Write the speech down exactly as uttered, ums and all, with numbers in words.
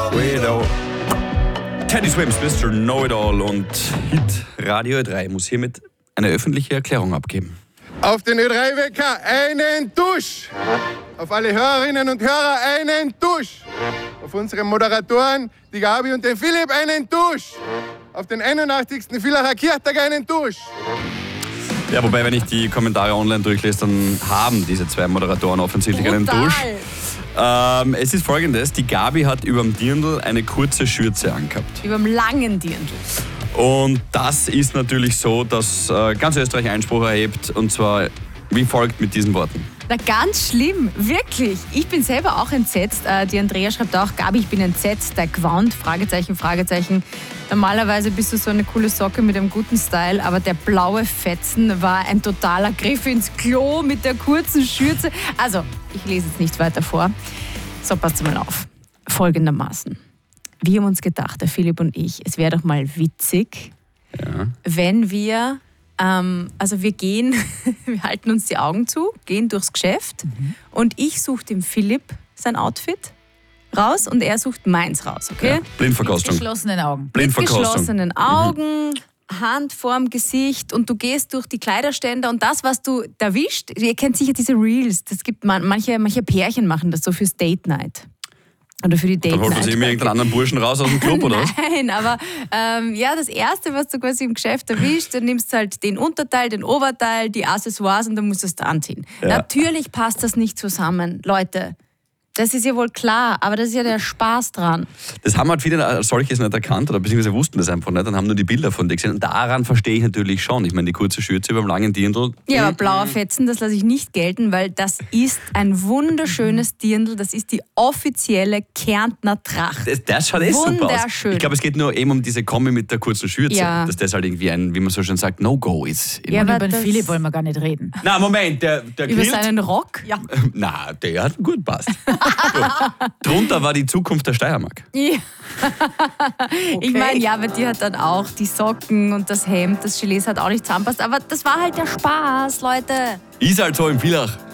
Know-it-all. Teddy Swims, Mister Know-it-all und Hit Radio Ö drei muss hiermit eine öffentliche Erklärung abgeben. Auf den Ö drei Wecker einen Dusch! Auf alle Hörerinnen und Hörer einen Dusch! Auf unsere Moderatoren, die Gabi und den Philipp, einen Dusch! Auf den einundachtzigsten Villacher Kirchtag einen Dusch! Ja, wobei, wenn ich die Kommentare online durchlese, dann haben diese zwei Moderatoren offensichtlich Brutal. einen Dusch. Ähm, es ist folgendes, die Gabi hat überm Dirndl eine kurze Schürze angehabt. Überm langen Dirndl. Und das ist natürlich so, dass äh, ganz Österreich Einspruch erhebt, und zwar wie folgt mit diesen Worten. Na, ganz schlimm, wirklich. Ich bin selber auch entsetzt. Äh, die Andrea schreibt auch, Gabi, ich bin entsetzt, der Gewand, Fragezeichen, Fragezeichen. Normalerweise bist du so eine coole Socke mit einem guten Style, aber der blaue Fetzen war ein totaler Griff ins Klo mit der kurzen Schürze. Also, ich lese jetzt nicht weiter vor. So, passt mal auf. Folgendermaßen. Wir haben uns gedacht, der Philipp und ich, es wäre doch mal witzig, ja. wenn wir, ähm, also wir gehen, wir halten uns die Augen zu, gehen durchs Geschäft mhm. und ich suche dem Philipp sein Outfit raus und er sucht meins raus, okay? Ja. Blindverkostung. Mit geschlossenen Augen. Blindverkostung. Mit geschlossenen Augen, mhm. Hand vorm Gesicht und du gehst durch die Kleiderständer und das, was du erwischt, ihr kennt sicher diese Reels, das gibt man, manche, manche Pärchen machen das so fürs Date Night. Oder für die Date Night. Dann holt man sich immer irgendeinen anderen Burschen raus aus dem Club, oder was? Nein, aber ähm, ja, das Erste, was du quasi im Geschäft erwischt, dann nimmst du halt den Unterteil, den Oberteil, die Accessoires und dann musst du es anziehen. Ja. Natürlich passt das nicht zusammen, Leute. Das ist ja wohl klar, aber das ist ja der Spaß dran. Das haben halt viele als solches nicht erkannt oder beziehungsweise wussten das einfach nicht, dann haben nur die Bilder von dir gesehen. Und daran verstehe ich natürlich schon. Ich meine, die kurze Schürze über dem langen Dirndl. Ja, aber blauer Fetzen, das lasse ich nicht gelten, weil das ist ein wunderschönes Dirndl. Das ist die offizielle Kärntner Tracht. Das, das schaut eh super aus. Wunderschön. Ich glaube, es geht nur eben um diese Kombi mit der kurzen Schürze. Ja. Dass das halt irgendwie ein, wie man so schön sagt, No-Go ist. Ja, Und aber über den das- Philipp wollen wir gar nicht reden. Na, Moment, der, der Über Kilt. seinen Rock? Ja. Na, der hat gut passt. Drunter war die Zukunft der Steiermark. Ja. Ich meine, ja, bei dir hat dann auch die Socken und das Hemd, das Gelee hat auch nicht zusammenpasst. Aber das war halt der Spaß, Leute. Ist halt so im Villach.